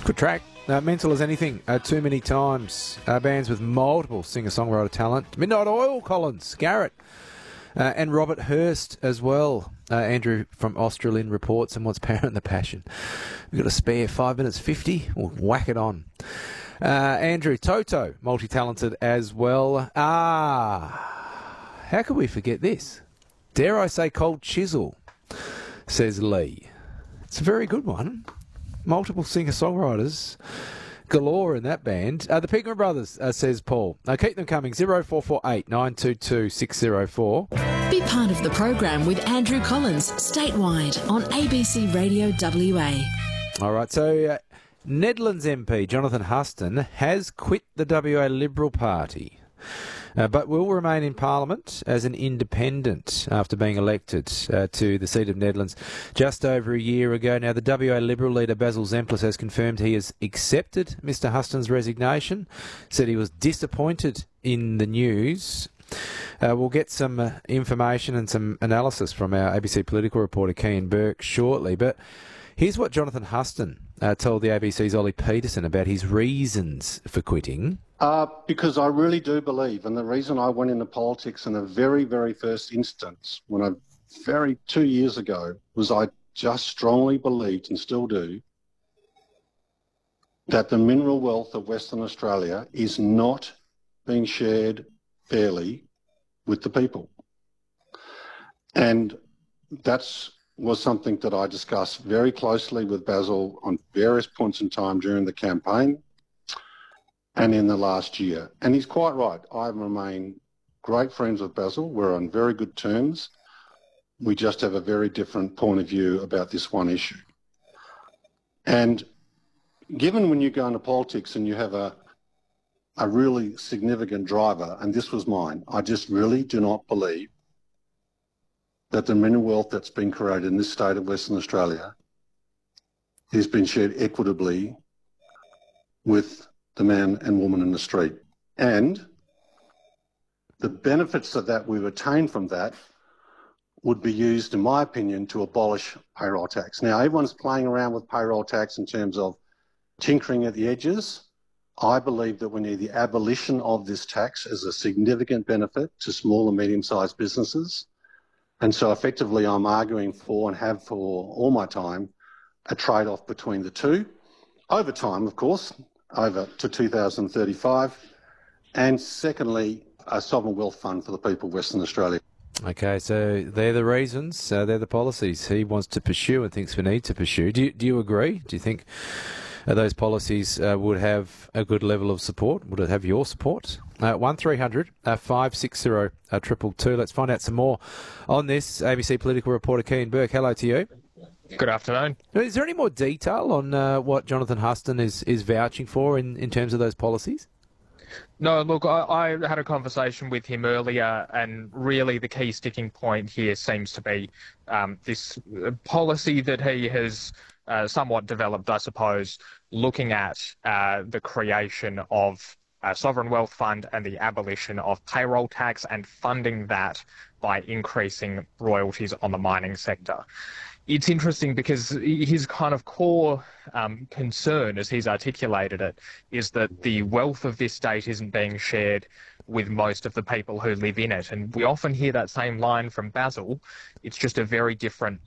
Good track. Mental as Anything, Too Many Times. Bands with multiple singer-songwriter talent. Midnight Oil, Collins, Garrett, and Robert Hurst as well. Andrew from Australian reports, and what's Parent the Passion? We've got a spare 5 minutes 50. We'll whack it on. Andrew, Toto, multi-talented as well. How could we forget this? Dare I say Cold Chisel, says Lee. It's a very good one. Multiple singer-songwriters galore in that band. The Pigment Brothers, says Paul. Keep them coming. 0448 922 604. Be part of the program with Andrew Collins, statewide on ABC Radio WA. All right, so Nedlands MP Jonathan Huston has quit the WA Liberal Party, but will remain in Parliament as an independent after being elected to the seat of Nedlands just over a year ago. Now, the WA Liberal leader Basil Zemplis has confirmed he has accepted Mr Huston's resignation, said he was disappointed in the news. We'll get some information and some analysis from our ABC political reporter Kean Burke shortly, but here's what Jonathan Huston told the ABC's Ollie Peterson about his reasons for quitting. Because I really do believe, and the reason I went into politics in the very, very first instance, 2 years ago, was I just strongly believed, and still do, that the mineral wealth of Western Australia is not being shared fairly with the people. And that was something that I discussed very closely with Basil on various points in time during the campaign and in the last year. And he's quite right. I remain great friends with Basil. We're on very good terms. We just have a very different point of view about this one issue. And given when you go into politics and you have a really significant driver, and this was mine, I just really do not believe that the mineral wealth that's been created in this state of Western Australia has been shared equitably with the man and woman in the street. And the benefits that we've attained from that would be used, in my opinion, to abolish payroll tax. Now, everyone's playing around with payroll tax in terms of tinkering at the edges. I believe that we need the abolition of this tax as a significant benefit to small and medium-sized businesses. And so effectively I'm arguing for, and have for all my time, a trade-off between the two. Over time, of course, over to 2035. And secondly, a sovereign wealth fund for the people of Western Australia. Okay, so they're the reasons, they're the policies he wants to pursue and thinks we need to pursue. Do you agree? Do you think those policies would have a good level of support? Would it have your support? 1300 560 222. Let's find out some more on this. ABC political reporter Kean Burke, hello to you. Good afternoon. Is there any more detail on what Jonathan Huston is vouching for in terms of those policies? No, look, I had a conversation with him earlier, and really the key sticking point here seems to be this policy that he has somewhat developed, I suppose, looking at the creation of a sovereign wealth fund and the abolition of payroll tax and funding that by increasing royalties on the mining sector. It's interesting because his kind of core concern, as he's articulated it, is that the wealth of this state isn't being shared with most of the people who live in it. And we often hear that same line from Basil. It's just a very different